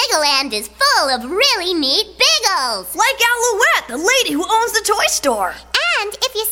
Biggleland is full of really neat Biggles. Like Alouette, the lady who owns the toy store. And if you